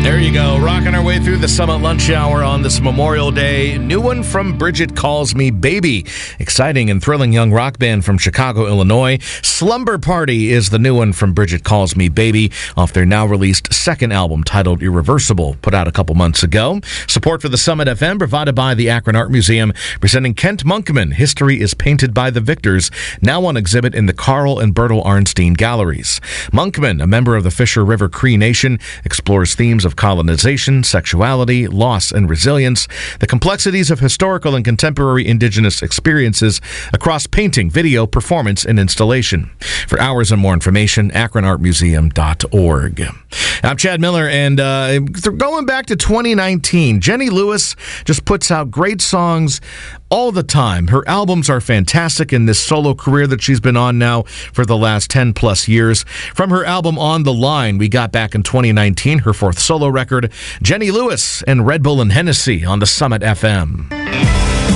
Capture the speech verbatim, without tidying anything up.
There you go, rocking our way through the Summit Lunch Hour on this Memorial Day. New one from Bridget Calls Me Baby. Exciting and thrilling young rock band from Chicago, Illinois. Slumber Party is the new one from Bridget Calls Me Baby off their now released second album titled Irreversible, put out a couple months ago. Support for the Summit F M provided by the Akron Art Museum, presenting Kent Monkman, History is Painted by the Victors, now on exhibit in the Carl and Bertel Arnstein Galleries. Monkman, a member of the Fisher River Cree Nation, explores themes of colonization, sexuality, loss, and resilience, the complexities of historical and contemporary indigenous experiences across painting, video, performance, and installation. For hours and more information, akron art museum dot org. I'm Chad Miller, and uh, going back to twenty nineteen, Jenny Lewis just puts out great songs all the time. Her albums are fantastic in this solo career that she's been on now for the last ten plus years. From her album On the Line, we got back in twenty nineteen, her fourth solo record, Jenny Lewis and Red Bull and Hennessy on the Summit F M.